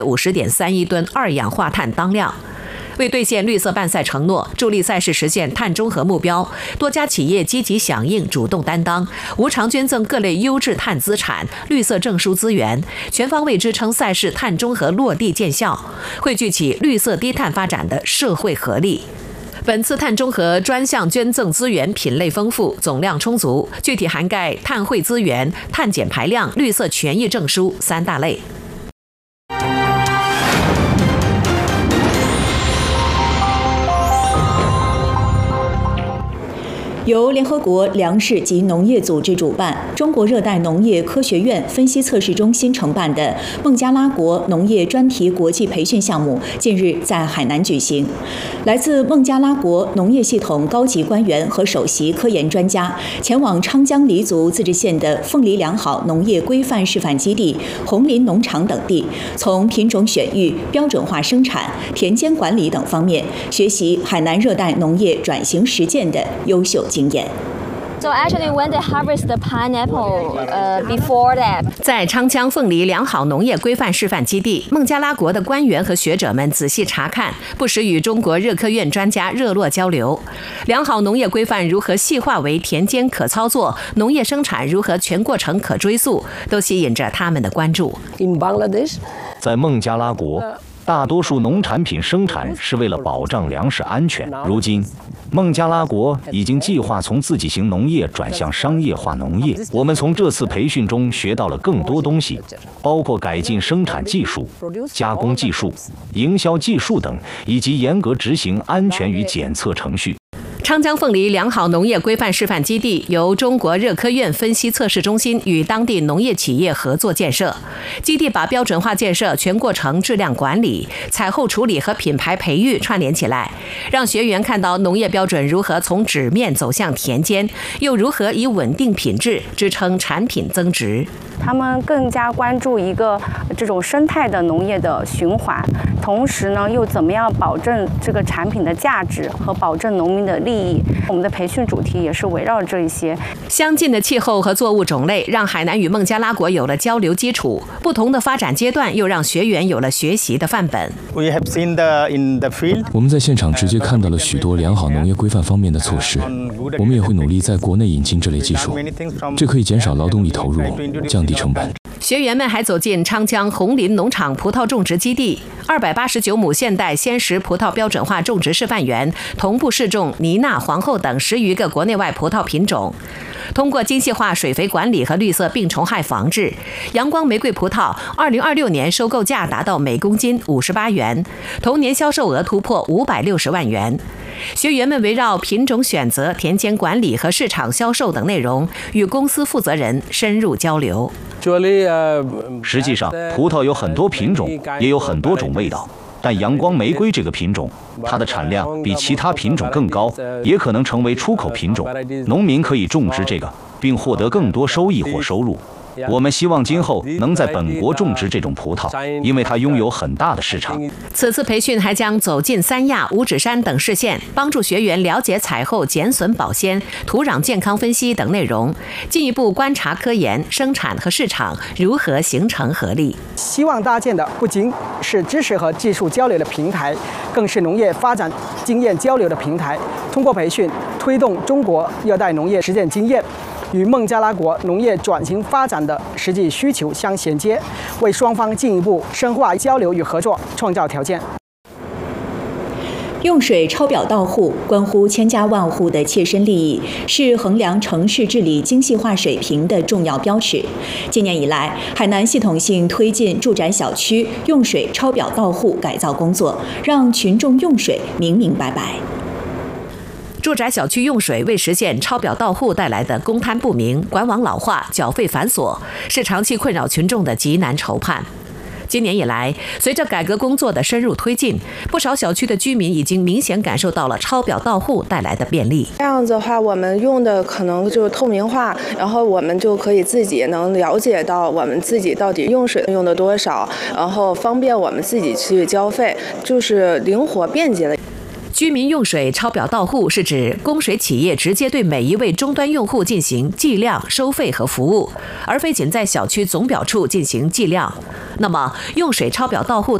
50.3亿吨二氧化碳当量。为兑现绿色办赛承诺，助力赛事实现碳中和目标，多家企业积极响应，主动担当，无偿捐赠各类优质碳资产、绿色证书资源，全方位支撑赛事碳中和落地见效，汇聚起绿色低碳发展的社会合力。本次碳中和专项捐赠资源品类丰富，总量充足，具体涵盖碳汇资源、碳减排量、绿色权益证书3大类。 由联合国粮食及农业组织主办，中国热带农业科学院分析测试中心承办的孟加拉国农业专题国际培训项目近日在海南举行。来自孟加拉国农业系统高级官员和首席科研专家前往昌江黎族自治县的凤梨良好农业规范示范基地、红林农场等地，从品种选育、标准化生产、田间管理等方面学习海南热带农业转型实践的优秀经验。 So actually, when they harvest the pineapple, before that， 在昌江凤梨良好农业规范示范基地，孟加拉国的官员和学者们仔细查看，不时与中国热科院专家热络交流。良好农业规范如何细化为田间可操作，农业生产如何全过程可追溯，都吸引着他们的关注。 In Bangladesh， 在孟加拉国，大多数农产品生产是为了保障粮食安全。如今，孟加拉国已经计划从自给型农业转向商业化农业。我们从这次培训中学到了更多东西，包括改进生产技术、加工技术、营销技术等，以及严格执行安全与检测程序。 昌江凤梨良好农业规范示范基地由中国热科院分析测试中心与当地农业企业合作建设。基地把标准化建设、全过程质量管理、采后处理和品牌培育串联起来，让学员看到农业标准如何从纸面走向田间，又如何以稳定品质支撑产品增值。 他们更加关注一个这种生态的农业的循环，同时呢，又怎么样保证这个产品的价值和保证农民的利益。我们的培训主题也是围绕这一些。 相近的气候和作物种类让海南与孟加拉国有了交流基础，不同的发展阶段又让学员有了学习的范本。 我们在现场直接看到了许多良好农业规范方面的措施，我们也会努力在国内引进这类技术，这可以减少劳动力投入，降低成本。 学员们还走进昌江红林农场葡萄种植基地，289亩现代鲜食葡萄标准化种植示范园同步试种妮娜、皇后等10余个国内外葡萄品种。通过精细化水肥管理和绿色病虫害防治，阳光玫瑰葡萄2026年收购价达到每公斤58元，同年销售额突破560万元。学员们围绕品种选择、田间管理和市场销售等内容，与公司负责人深入交流。 实际上，葡萄有很多品种，也有很多种味道。但阳光玫瑰这个品种，它的产量比其他品种更高，也可能成为出口品种。农民可以种植这个，并获得更多收益或收入。我们希望今后能在本国种植这种葡萄，因为它拥有很大的市场。 此次培训还将走进三亚、五指山等市县，帮助学员了解采后减损保鲜、土壤健康分析等内容，进一步观察科研、生产和市场如何形成合力。 希望搭建的不仅是知识和技术交流的平台，更是农业发展经验交流的平台。通过培训，推动中国热带农业实践经验与孟加拉国农业转型发展的实际需求相衔接，为双方进一步深化交流与合作创造条件。 用水超表到户，关乎千家万户的切身利益，是衡量城市治理精细化水平的重要标尺。今年以来，海南系统性推进住宅小区用水超表到户改造工作，让群众用水明明白白。住宅小区用水为实现超表到户带来的公摊不明、管网老化、缴费繁琐，是长期困扰群众的急难愁盼。今年以来，随着改革工作的深入推进，不少小区的居民已经明显感受到了超表到户带来的便利。 这样子的话，我们用的可能就是透明化，然后我们就可以自己能了解到我们自己到底用水用的多少，然后方便我们自己去交费，就是灵活便捷的。 居民用水抄表到户是指供水企业直接对每一位终端用户进行计量、收费和服务，而非仅在小区总表处进行计量。那么，用水抄表到户